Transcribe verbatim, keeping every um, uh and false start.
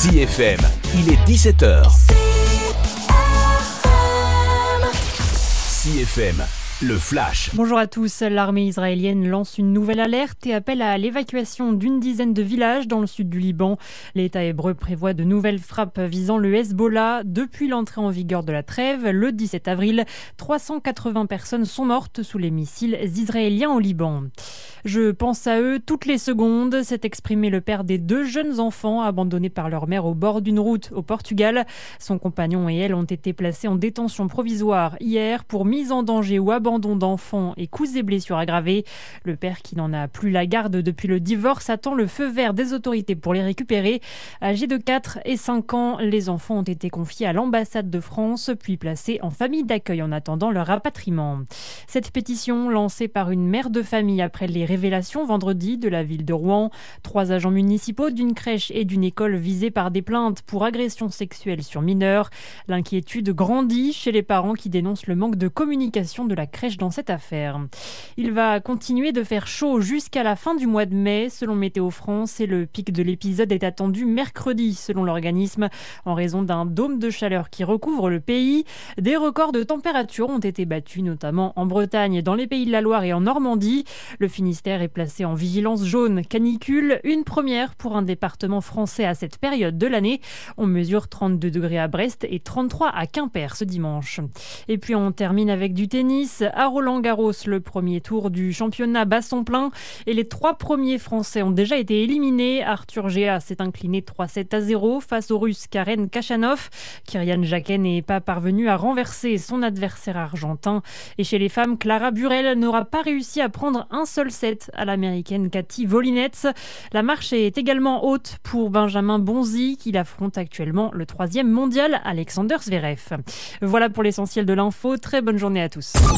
C F M, il est dix-sept heures. C F M, le flash. Bonjour à tous. L'armée israélienne lance une nouvelle alerte et appelle à l'évacuation d'une dizaine de villages dans le sud du Liban. L'État hébreu prévoit de nouvelles frappes visant le Hezbollah. Depuis l'entrée en vigueur de la trêve, le dix-sept avril, trois cent quatre-vingts personnes sont mortes sous les missiles israéliens au Liban. Je pense à eux toutes les secondes, s'est exprimé le père des deux jeunes enfants abandonnés par leur mère au bord d'une route au Portugal. Son compagnon et elle ont été placés en détention provisoire hier pour mise en danger ou abandon d'enfants et coups et blessures aggravées. Le père, qui n'en a plus la garde depuis le divorce, attend le feu vert des autorités pour les récupérer. Âgés de quatre et cinq ans, les enfants ont été confiés à l'ambassade de France, puis placés en famille d'accueil en attendant leur rapatriement. Cette pétition, lancée par une mère de famille après les révélation vendredi de la ville de Rouen. Trois agents municipaux d'une crèche et d'une école visés par des plaintes pour agression sexuelle sur mineurs. L'inquiétude grandit chez les parents qui dénoncent le manque de communication de la crèche dans cette affaire. Il va continuer de faire chaud jusqu'à la fin du mois de mai, selon Météo France, et le pic de l'épisode est attendu mercredi, selon l'organisme, en raison d'un dôme de chaleur qui recouvre le pays. Des records de température ont été battus, notamment en Bretagne, dans les Pays de la Loire et en Normandie. Le Finistère est placé en vigilance jaune canicule, une première pour un département français à cette période de l'année. On mesure trente-deux degrés à Brest et trente-trois à Quimper ce dimanche. Et puis on termine avec du tennis. À Roland-Garros, le premier tour du championnat bat son plein et les trois premiers Français ont déjà été éliminés. Arthur Géa s'est incliné trois sept à zéro face au Russe Karen Khachanov. Kyrian Jacquet n'est pas parvenu à renverser son adversaire argentin. Et chez les femmes, Clara Burel n'aura pas réussi à prendre un seul set à l'américaine Cathy Volinets. La marche est également haute pour Benjamin Bonzi, qui affronte actuellement le troisième mondial Alexander Zverev. Voilà pour l'essentiel de l'info. Très bonne journée à tous.